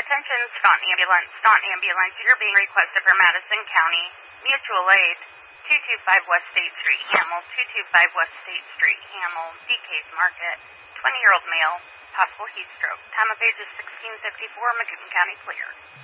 Attention, Staunton Ambulance. Staunton Ambulance, you're being requested for Madison County. Mutual Aid, 225 West State Street, Hamel, 225 West State Street, Hamel, DK's Market, 20-year-old male, possible heat stroke. Time of age is 16:54, Macomb County clear.